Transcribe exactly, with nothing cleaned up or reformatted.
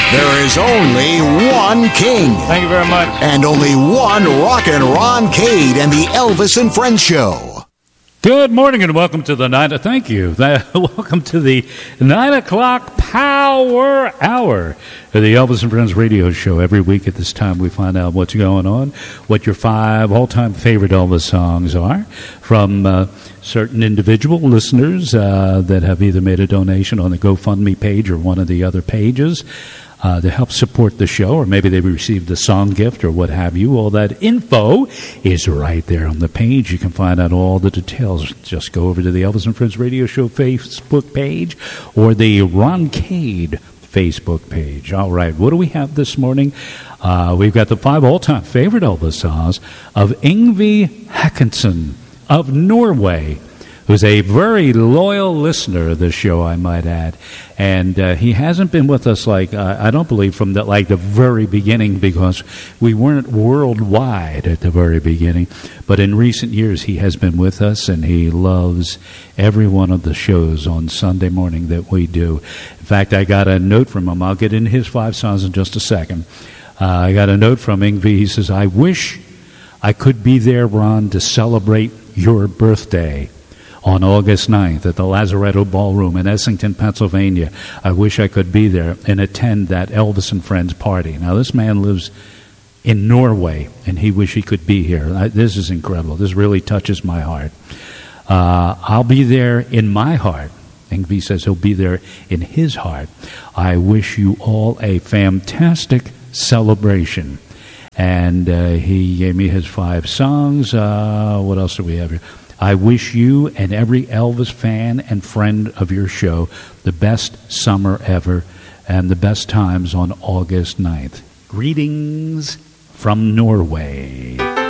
There is only one king. Thank you very much. And only one Rockin' Ron Cade and the Elvis and Friends Show. Good morning and welcome to the nine. Thank you. Welcome to the nine o'clock Power Hour of the Elvis and Friends Radio Show. Every week at this time, we find out what's going on, what your five all-time favorite Elvis songs are from uh, certain individual listeners uh, that have either made a donation on the GoFundMe page or one of the other pages. Uh, to help support the show, or maybe they received a song gift or what have you. All that info is right there on the page. You can find out all the details. Just go over to the Elvis and Friends Radio Show Facebook page or the Ron Cade Facebook page. All right, what do we have this morning? Uh, we've got the five all-time favorite Elvis songs of Yngwie Haakonsen of Norway, who's a very loyal listener of this show, I might add. And uh, he hasn't been with us, like, uh, I don't believe, from the, like the very beginning, because we weren't worldwide at the very beginning. But in recent years, he has been with us, and he loves every one of the shows on Sunday morning that we do. In fact, I got a note from him. I'll get into his five songs in just a second. Uh, I got a note from Yngwie. He says, I wish I could be there, Ron, to celebrate your birthday on August ninth at the Lazaretto Ballroom in Essington, Pennsylvania. I wish I could be there and attend that Elvis and Friends party. Now, this man lives in Norway, and he wish he could be here. I, this is incredible. This really touches my heart. Uh, I'll be there in my heart. Yngwie says he'll be there in his heart. I wish you all a fantastic celebration. And uh, he gave me his five songs. Uh, what else do we have here? I wish you and every Elvis fan and friend of your show the best summer ever and the best times on August ninth. Greetings from Norway.